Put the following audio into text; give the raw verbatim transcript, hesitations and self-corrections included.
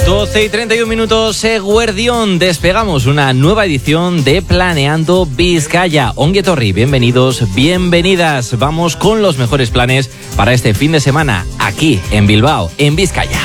doce y treinta y un minutos, Eguerdión. Despegamos una nueva edición de Planeando Vizcaya. Ongi etorri, bienvenidos, bienvenidas. Vamos con los mejores planes para este fin de semana aquí en Bilbao, en Vizcaya.